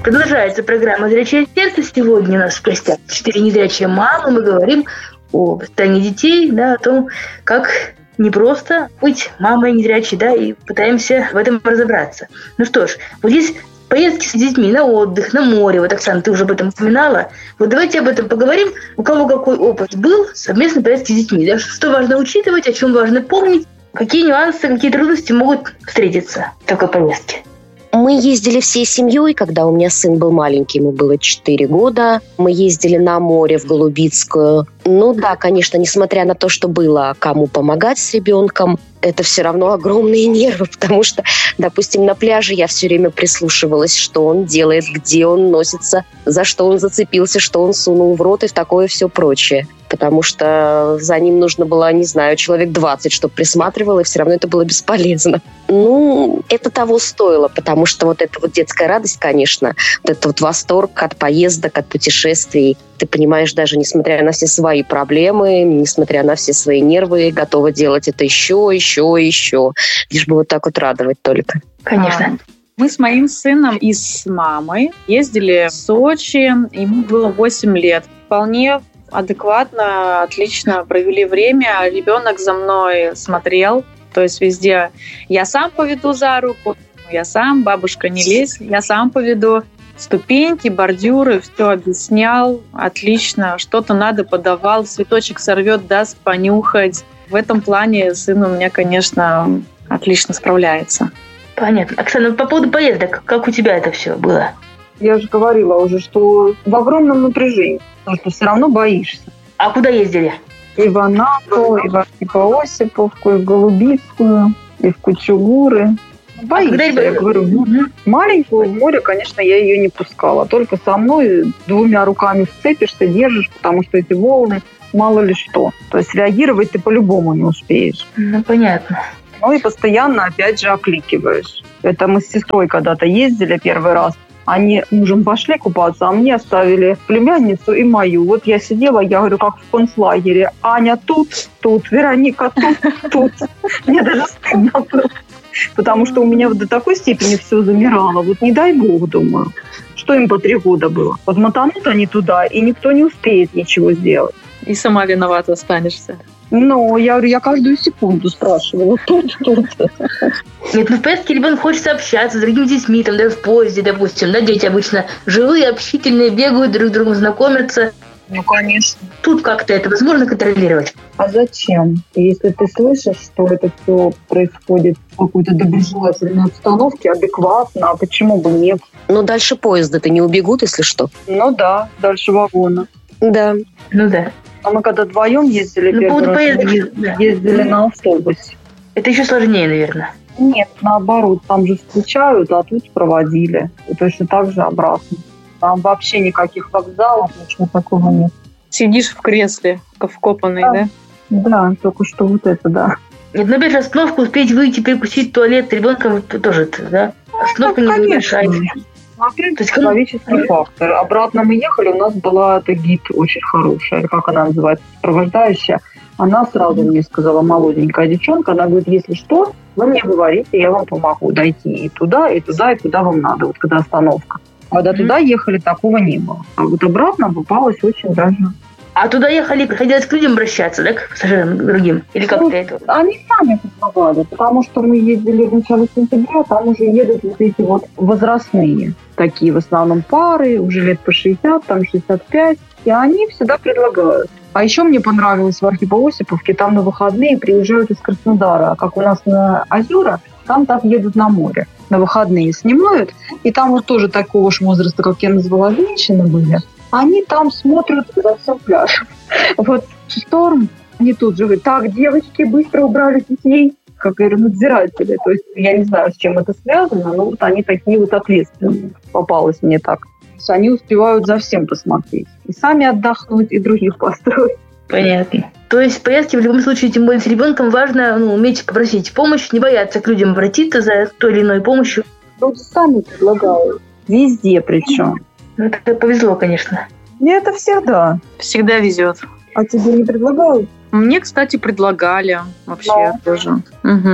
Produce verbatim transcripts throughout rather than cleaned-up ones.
Продолжается программа «Зрячее сердце». Сегодня у нас в гостях четыре незрячие мамы. Мы говорим о воспитании детей, да, о том, как непросто быть мамой незрячей, да, и пытаемся в этом разобраться. Ну что ж, вот здесь поездки с детьми на отдых, на море. Вот, Оксана, ты уже об этом упоминала. Вот давайте об этом поговорим. У кого какой опыт был совместной поездки с детьми? Да? Что важно учитывать, о чем важно помнить, какие нюансы, какие трудности могут встретиться в такой поездке? Мы ездили всей семьей, когда у меня сын был маленький, ему было четыре года. Мы ездили на море в Голубицкую. Ну да, конечно, несмотря на то, что было кому помогать с ребенком, это все равно огромные нервы, потому что, допустим, на пляже я все время прислушивалась, что он делает, где он носится, за что он зацепился, что он сунул в рот и такое все прочее. Потому что за ним нужно было, не знаю, человек двадцать, чтобы присматривал, и все равно это было бесполезно. Ну, это того стоило, потому что вот эта вот детская радость, конечно, вот этот вот восторг от поездок, от путешествий, ты понимаешь, даже несмотря на все свои проблемы, несмотря на все свои нервы, готова делать это еще, еще, еще, лишь бы вот так вот радовать только. Конечно. Мы с моим сыном и с мамой ездили в Сочи, ему было восемь лет. Вполне адекватно, отлично провели время. Ребенок за мной смотрел. То есть везде я сам поведу за руку, я сам, бабушка, не лезь, я сам поведу. Ступеньки, бордюры, все объяснял. Отлично. Что-то надо подавал. Цветочек сорвет, даст понюхать. В этом плане сын у меня, конечно, отлично справляется. Понятно. Оксана, по поводу поездок, как у тебя это все было? Я же говорила уже, что в огромном напряжении, потому что все равно боишься. А куда ездили? И в Анапу, и в Архипоосиповку, и в Голубицкую, и в Кучугуры. Боишься, а я говорю. Угу. Маленькую в море, конечно, я ее не пускала. Только со мной двумя руками вцепишься, держишь, потому что эти волны, мало ли что. То есть реагировать ты по-любому не успеешь. Ну, понятно. Ну и постоянно, опять же, окликиваешь. Это мы с сестрой когда-то ездили первый раз. Они мужем пошли купаться, а мне оставили племянницу и мою. Вот я сидела, я говорю, как в концлагере. Аня тут, тут, Вероника тут, тут. Мне даже стыдно было. Потому что у меня вот до такой степени все замирало. Вот не дай бог, думаю. Что им по три года было? Вот мотанут они туда, и никто не успеет ничего сделать. И сама виновата останешься. Ну, я говорю, я каждую секунду спрашивала, тут, тут. Нет, ну в поездке ребенок хочет общаться с другими детьми, там, да, в поезде, допустим, да, дети обычно живые, общительные, бегают, друг с другом знакомятся. Ну, конечно. Тут как-то это возможно контролировать. А зачем? Если ты слышишь, что это все происходит в какой-то доброжелательной обстановке, адекватно, а почему бы нет? Но дальше поезда-то не убегут, если что. Ну да, дальше вагона. Да. Ну да. А мы когда вдвоем ездили, ну, первый раз поездок, ездили, ездили на автобусе. Это еще сложнее, наверное. Нет, наоборот, там же встречают, а тут проводили. И точно так же обратно. Там вообще никаких вокзалов, ничего такого нет. Сидишь в кресле, как вкопанный, да? Да, да, только что вот это, да. Нет, но опять же остановку успеть выйти, перекусить туалет ребенка тоже, да? Остановка ну, не мешает. Смотри, то есть человеческий ну, фактор. Обратно мы ехали, у нас была эта гид очень хорошая, как она называется, сопровождающая. Она сразу мне сказала, молоденькая девчонка, она говорит, если что, вы мне говорите, я вам помогу дойти и туда, и туда, и куда вам надо, вот когда остановка. А когда mm-hmm. туда ехали, такого не было. А вот обратно попалось очень даже. А туда ехали, приходилось к людям обращаться, да, к пассажирам другим? Или как-то ну, это? Они сами предлагали, потому что мы ездили в начале сентября, там уже едут вот эти вот возрастные, такие в основном пары, уже лет по шестьдесят, там шестьдесят пять, и они всегда предлагают. А еще мне понравилось в Архипоосиповке, там на выходные приезжают из Краснодара, как у нас на озера, там так едут на море. На выходные снимают, и там вот тоже такого же возраста, как я назвала, женщины были. Они там смотрят за всем пляжем. Вот шторм, они тут же говорят, так, девочки, быстро убрали детей. Как, я говорю, надзиратели. То есть я не знаю, с чем это связано, но вот они такие вот ответственные. Попалось мне так. То есть они успевают за всем посмотреть. И сами отдохнуть, и других построить. Понятно. То есть в поездке в любом случае, тем более с ребенком, важно ну, уметь попросить помощь, не бояться к людям обратиться за той или иной помощью. Люди сами предлагают. Везде причем. Ну, это повезло, конечно. Мне это всегда. Всегда везет. А тебе не предлагают? Мне, кстати, предлагали вообще да. тоже. Угу.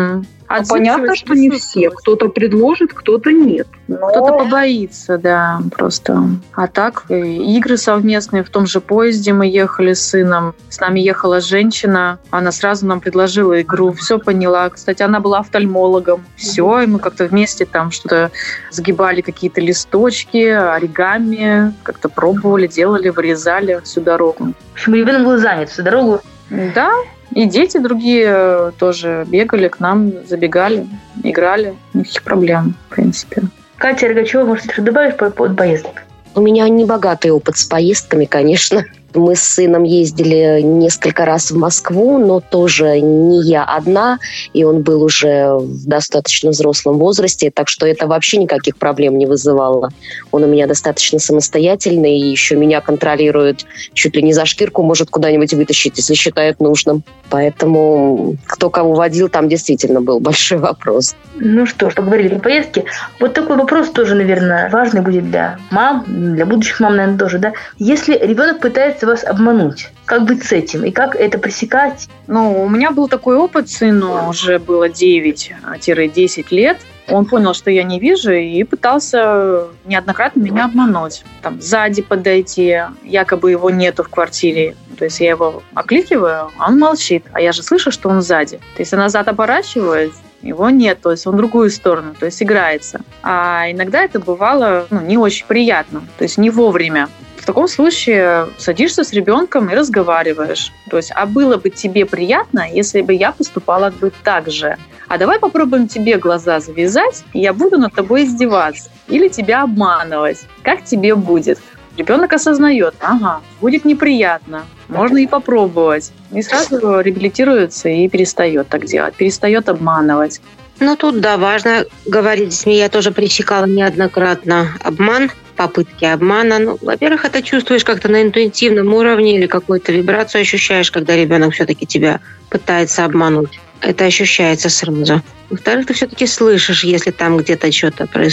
А понятно, что не все. Кто-то предложит, кто-то нет. Но... Кто-то побоится, да, просто. А так, игры совместные. В том же поезде мы ехали с сыном. С нами ехала женщина. Она сразу нам предложила игру. Все поняла. Кстати, она была офтальмологом. Все, и мы как-то вместе там что-то сгибали, какие-то листочки, оригами. Как-то пробовали, делали, вырезали всю дорогу. В общем, ребенок был занят всю дорогу. Да, и дети другие тоже бегали к нам, забегали, играли. Никаких проблем, в принципе. Катя Рогачева, может, ты что добавишь по поводу поездок? У меня небогатый опыт с поездками, конечно. Мы с сыном ездили несколько раз в Москву, но тоже не я одна, и он был уже в достаточно взрослом возрасте, так что это вообще никаких проблем не вызывало. Он у меня достаточно самостоятельный, и еще меня контролирует, чуть ли не за шкирку может куда-нибудь вытащить, если считает нужным. Поэтому кто кого водил, там действительно был большой вопрос. Ну что ж, поговорили про поездки. Вот такой вопрос тоже, наверное, важный будет для мам, для будущих мам, наверное, тоже, да? Если ребенок пытается вас обмануть, как быть с этим и как это пресекать? Ну, у меня был такой опыт, сыну уже было девять-десять лет. Он понял, что я не вижу, и пытался неоднократно меня обмануть. Там, сзади подойти, якобы его нету в квартире. То есть я его окликиваю, а он молчит. А я же слышу, что он сзади. То есть я назад оборачиваюсь, его нет, то есть он в другую сторону, то есть играется. А иногда это бывало ну, не очень приятно, то есть не вовремя. В таком случае садишься с ребенком и разговариваешь. То есть, а было бы тебе приятно, если бы я поступала бы так же? А давай попробуем тебе глаза завязать, и я буду над тобой издеваться. Или тебя обманывать. Как тебе будет? Ребенок осознает, ага, будет неприятно, можно и попробовать. И сразу реабилитируется и перестает так делать, перестает обманывать. Ну, тут, да, важно говорить с детьми. Я тоже пресекала неоднократно обман, попытки обмана. Ну, во-первых, это чувствуешь как-то на интуитивном уровне или какую-то вибрацию ощущаешь, когда ребенок все-таки тебя пытается обмануть. Это ощущается сразу. Во-вторых, ты все-таки слышишь, если там где-то что-то происходит.